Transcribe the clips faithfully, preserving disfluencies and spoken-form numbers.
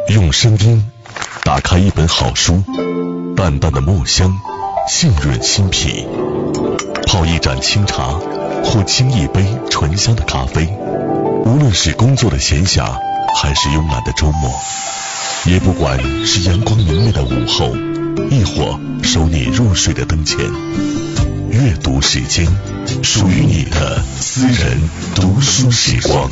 用声音打开一本好书，淡淡的墨香浸润心脾，泡一盏清茶或沏一杯醇香的咖啡，无论是工作的闲暇还是慵懒的周末，也不管是阳光明媚的午后，亦或收你入睡的灯前，阅读时间，属于你的私人读书时光。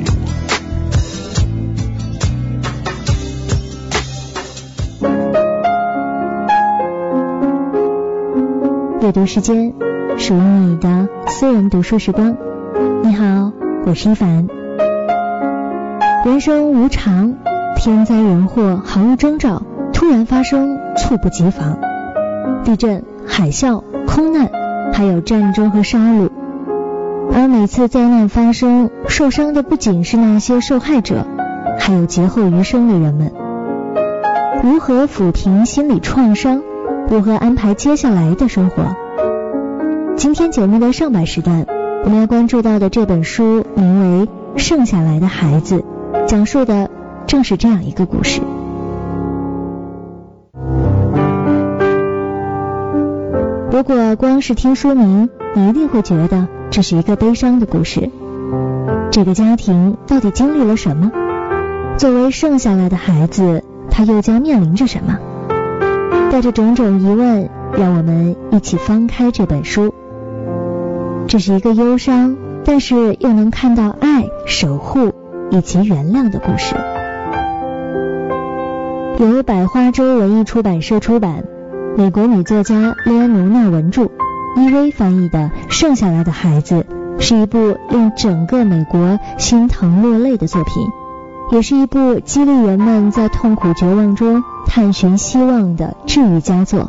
阅读时间，属于你的私人读书时光。你好，我是一凡。人生无常，天灾人祸毫无征兆，突然发生，猝不及防。地震、海啸、空难，还有战争和杀戮。而每次灾难发生，受伤的不仅是那些受害者，还有劫后余生的人们。如何抚平心理创伤？如何安排接下来的生活？今天节目的上半时段，我们要关注到的这本书名为《剩下来的孩子》，讲述的正是这样一个故事。如果光是听书名，你一定会觉得这是一个悲伤的故事。这个家庭到底经历了什么？作为剩下来的孩子，他又将面临着什么？带着种种疑问，让我们一起翻开这本书。这是一个忧伤，但是又能看到爱、守护以及原谅的故事。由百花洲文艺出版社出版，美国女作家列安奴娜文著，伊薇翻译的《剩下来的孩子》，是一部令整个美国心疼落泪的作品，也是一部激励人们在痛苦绝望中探寻希望的治愈佳作。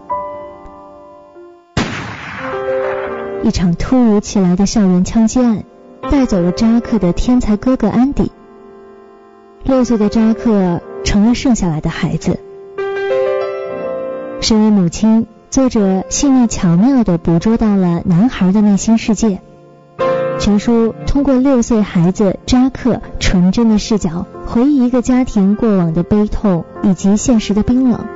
一场突如其来的校园枪击案带走了扎克的天才哥哥安迪。六岁的扎克成了剩下来的孩子。身为母亲，作者细腻巧妙地捕捉到了男孩的内心世界。全书通过六岁孩子扎克纯真的视角，回忆一个家庭过往的悲痛以及现实的冰冷。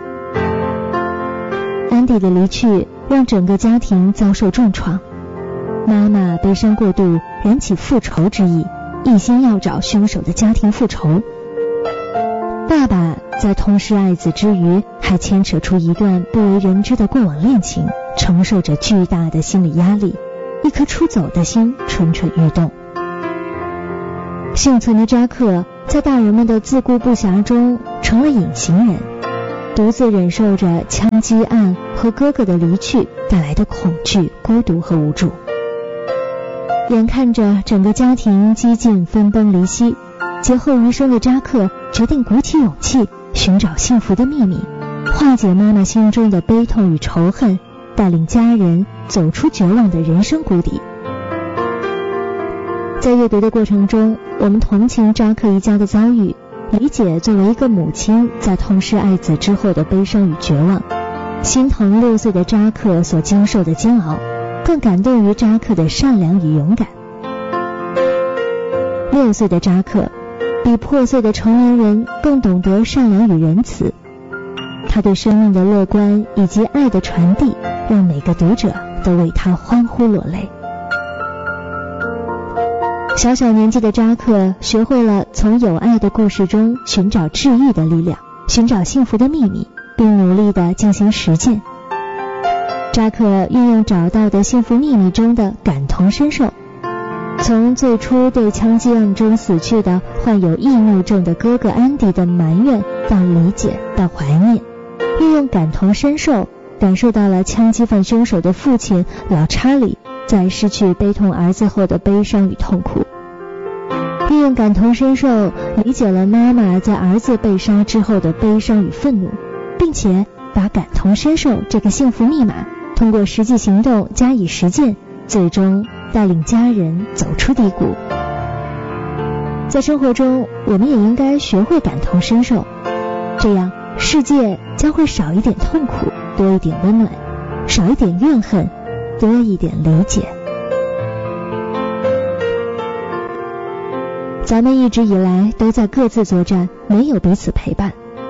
安迪的离去让整个家庭遭受重创，妈妈悲伤过度，燃起复仇之意，一心要找凶手的家庭复仇。爸爸在痛失爱子之余，还牵扯出一段不为人知的过往恋情，承受着巨大的心理压力，一颗出走的心蠢蠢欲动。幸存的扎克在大人们的自顾不暇中成了隐形人，独自忍受着枪击案和哥哥的离去带来的恐惧、孤独和无助。眼看着整个家庭几近分崩离析，劫后余生的扎克决定鼓起勇气寻找幸福的秘密，化解妈妈心中的悲痛与仇恨，带领家人走出绝望的人生谷底。在阅读的过程中，我们同情扎克一家的遭遇，理解作为一个母亲在痛失爱子之后的悲伤与绝望，心疼六岁的扎克所经受的煎熬，更感动于扎克的善良与勇敢。六岁的扎克比破碎的成年人更懂得善良与仁慈，他对生命的乐观以及爱的传递，让每个读者都为他欢呼落泪。小小年纪的扎克学会了从有爱的故事中寻找治愈的力量，寻找幸福的秘密，并努力地进行实践。扎克运用找到的幸福秘密中的感同身受，从最初对枪击案中死去的患有易怒症的哥哥安迪的埋怨到理解到怀念，运用感同身受感受到了枪击犯凶手的父亲老查理在失去悲痛儿子后的悲伤与痛苦，运用感同身受理解了妈妈在儿子被杀之后的悲伤与愤怒，并且把感同身受这个幸福密码通过实际行动加以实践，最终带领家人走出低谷。在生活中，我们也应该学会感同身受，这样世界将会少一点痛苦，多一点温暖，少一点怨恨，多一点理解。咱们一直以来都在各自作战，没有彼此陪伴，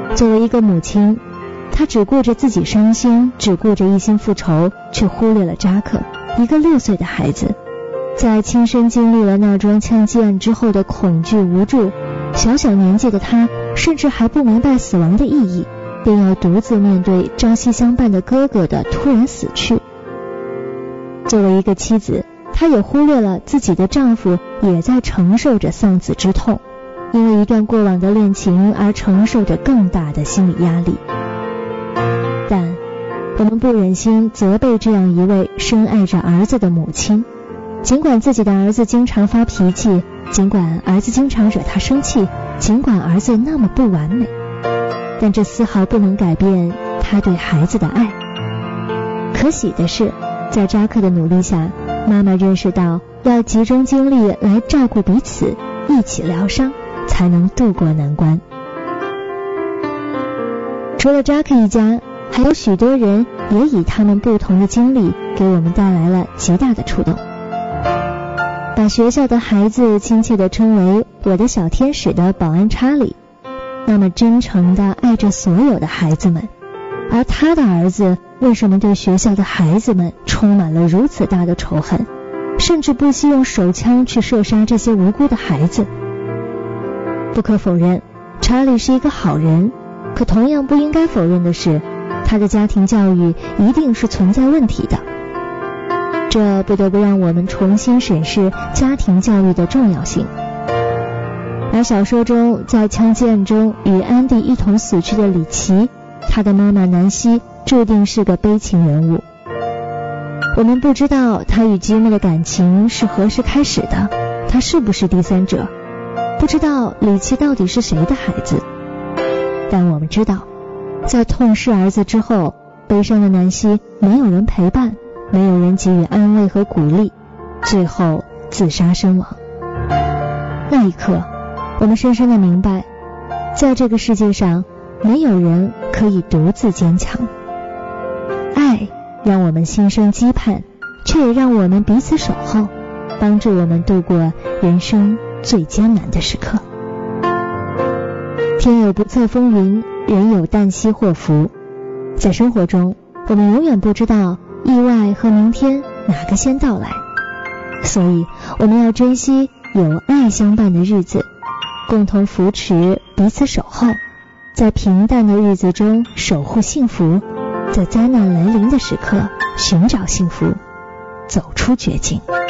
作为一个母亲，她只顾着自己伤心，只顾着一心复仇，却忽略了扎克，一个六岁的孩子。在亲身经历了那桩枪击案之后的恐惧无助，小小年纪的他甚至还不明白死亡的意义，便要独自面对朝夕相伴的哥哥的突然死去。作为一个妻子，她也忽略了自己的丈夫也在承受着丧子之痛，因为一段过往的恋情而承受着更大的心理压力。但我们不忍心责备这样一位深爱着儿子的母亲，尽管自己的儿子经常发脾气，尽管儿子经常惹她生气，尽管儿子那么不完美，但这丝毫不能改变她对孩子的爱。可喜的是，在扎克的努力下，妈妈认识到要集中精力来照顾彼此，一起疗伤，才能度过难关。除了扎克一家，还有许多人也以他们不同的经历给我们带来了极大的触动。把学校的孩子亲切地称为我的小天使的保安查理，那么真诚地爱着所有的孩子们，而他的儿子为什么对学校的孩子们充满了如此大的仇恨，甚至不惜用手枪去射杀这些无辜的孩子？不可否认，查理是一个好人，可同样不应该否认的是，他的家庭教育一定是存在问题的。这不得不让我们重新审视家庭教育的重要性。而小说中在枪击案中与安迪一同死去的里奇，他的妈妈南希注定是个悲情人物。我们不知道他与吉姆的感情是何时开始的，他是不是第三者，不知道里奇到底是谁的孩子。但我们知道，在痛失儿子之后，悲伤的南希没有人陪伴，没有人给予安慰和鼓励，最后自杀身亡。那一刻，我们深深地明白，在这个世界上，没有人可以独自坚强。爱让我们心生羁绊，却也让我们彼此守候，帮助我们度过人生最艰难的时刻。天有不测风云，人有旦夕祸福。在生活中，我们永远不知道意外和明天哪个先到来，所以我们要珍惜有爱相伴的日子，共同扶持，彼此守候，在平淡的日子中守护幸福，在灾难来临的时刻寻找幸福，走出绝境。